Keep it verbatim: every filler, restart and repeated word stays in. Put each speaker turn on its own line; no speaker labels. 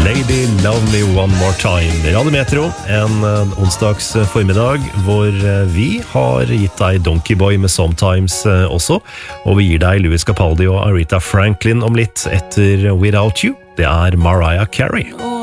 Lady Love Me One More Time. Radio Metro, en onsdags formiddag hvor vi har gitt deg Donkey Boy med Sometimes også, og vi gir deg Louis Capaldi og Aretha Franklin om litt etter Without You. Det er Mariah Carey.